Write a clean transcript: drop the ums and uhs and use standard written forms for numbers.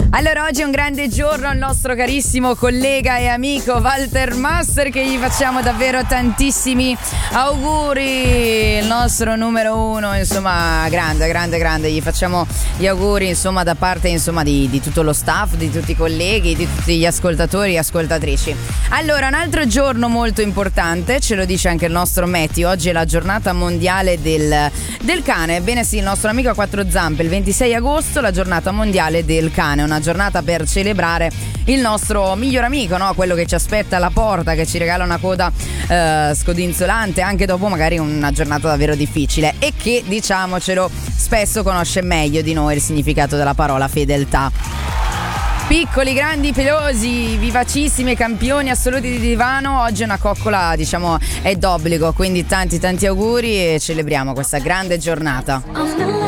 Allora, oggi è un grande giorno al nostro carissimo collega e amico Walter Master, che gli facciamo davvero tantissimi auguri, il nostro numero uno, insomma, grande, gli facciamo gli auguri, insomma, da parte, insomma, di tutto lo staff, di tutti i colleghi, di tutti gli ascoltatori e ascoltatrici. Allora, un altro giorno molto importante, ce lo dice anche il nostro Matthew, oggi è la giornata mondiale del cane. Ebbene sì, il nostro amico a quattro zampe, il 26 agosto, la giornata mondiale del cane, una giornata per celebrare il nostro miglior amico, no? Quello che ci aspetta alla porta, che ci regala una coda scodinzolante anche dopo magari una giornata davvero difficile, e che, diciamocelo, spesso conosce meglio di noi il significato della parola fedeltà. Piccoli, grandi, pelosi, vivacissimi, campioni assoluti di divano, oggi una coccola, diciamo, è d'obbligo, quindi tanti auguri e celebriamo questa grande giornata.